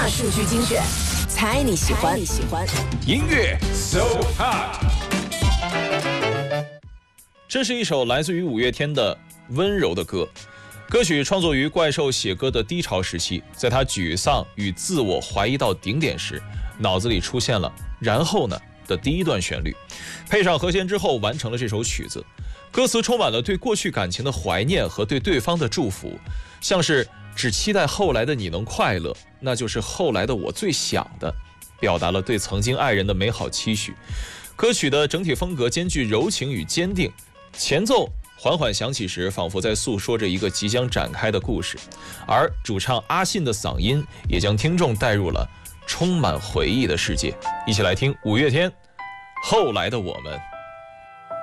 数据精选，猜你喜欢。 音乐 So Hot， 这是一首来自于五月天的温柔的歌。歌曲创作于怪兽写歌的低潮时期，在他沮丧与自我怀疑到顶点时，脑子里出现了然后呢的第一段旋律，配上和弦之后完成了这首曲子。歌词充满了对过去感情的怀念和对对方的祝福，像是只期待后来的你能快乐，那就是后来的我最想的，表达了对曾经爱人的美好期许。歌曲的整体风格兼具柔情与坚定，前奏缓缓响起时，仿佛在诉说着一个即将展开的故事，而主唱阿信的嗓音也将听众带入了充满回忆的世界。一起来听五月天《后来的我们》。